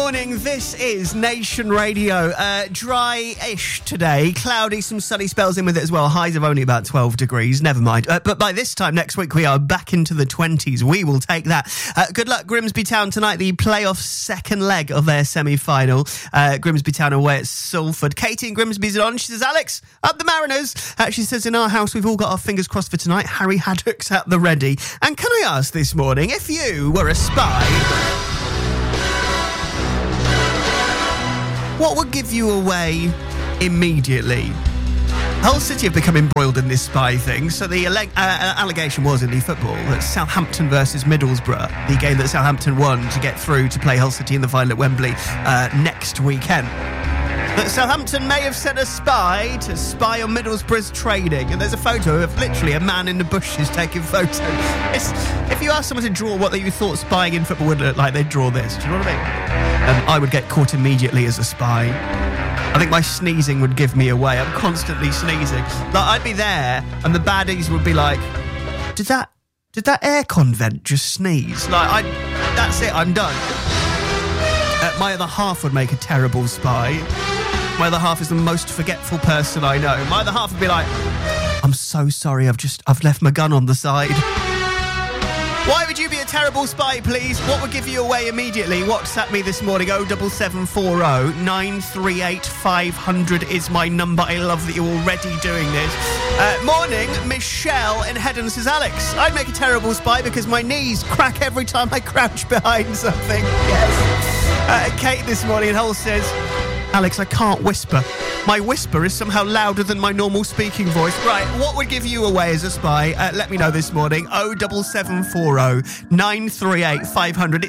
Morning, this is Nation Radio. Dry-ish today, cloudy, some sunny spells in with it as well. Highs of only about 12 degrees, never mind. But by this time next week, we are back into the 20s. We will take that. Good luck, Grimsby Town, tonight, the playoff second leg of their semi-final. Grimsby Town away at Salford. Katie in Grimsby's on. She says, Alex, up the Mariners. She says, in our house, we've all got our fingers crossed for tonight. Harry Haddock's at the ready. And can I ask this morning, if you were a spy, what would give you away immediately? Hull City have become embroiled in this spy thing. So the allegation was in the football that Southampton versus Middlesbrough, the game that Southampton won to get through to play Hull City in the final at Wembley next weekend, that Southampton may have sent a spy to spy on Middlesbrough's trading. And there's a photo of literally a man in the bushes taking photos. If you asked someone to draw what you thought spying in football would look like, they'd draw this. Do you know what I mean? I would get caught immediately as a spy. I think my sneezing would give me away. I'm constantly sneezing. Like, I'd be there and the baddies would be like, did that aircon vent just sneeze? Like, that's it, I'm done. My other half would make a terrible spy. My other half is the most forgetful person I know. My other half would be like, I'm so sorry, I've left my gun on the side. Why would you be a terrible spy, please? What would give you away immediately? WhatsApp me this morning, 07740 938 500 is my number. I love that you're already doing this. Morning, Michelle in Heddon says, Alex, I'd make a terrible spy because my knees crack every time I crouch behind something. Yes. Kate this morning in Hull says, Alex, I can't whisper. My whisper is somehow louder than my normal speaking voice. Right, what would give you away as a spy? Let me know this morning, 07740 938 500.